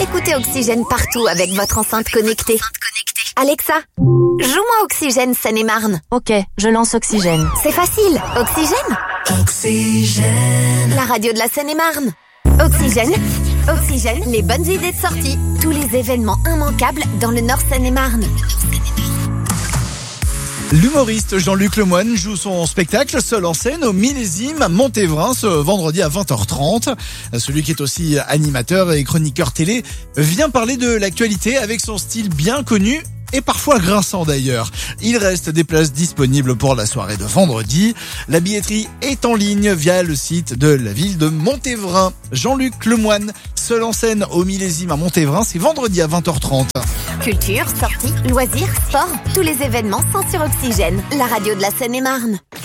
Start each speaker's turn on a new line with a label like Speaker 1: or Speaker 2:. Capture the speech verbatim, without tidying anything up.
Speaker 1: Écoutez Oxygène partout avec votre enceinte connectée. Alexa, joue-moi Oxygène Seine-et-Marne.
Speaker 2: Ok, je lance Oxygène.
Speaker 1: C'est facile, Oxygène.
Speaker 3: Oxygène.
Speaker 1: La radio de la Seine-et-Marne. Oxygène. Oxygène, les bonnes idées de sortie. Tous les événements immanquables dans le Nord Seine-et-Marne.
Speaker 4: L'humoriste Jean-Luc Lemoyne joue son spectacle seul en scène au Millésime à Montévrain ce vendredi à vingt heures trente. Celui qui est aussi animateur et chroniqueur télé vient parler de l'actualité avec son style bien connu et parfois grinçant d'ailleurs. Il reste des places disponibles pour la soirée de vendredi. La billetterie est en ligne via le site de la ville de Montévrain. Jean-Luc Lemoyne, seul en scène au Millésime à Montévrain, c'est vendredi à vingt heures trente.
Speaker 1: Culture, sorties, loisirs, sport, tous les événements sont sur Oxygène, la radio de la Seine-et-Marne.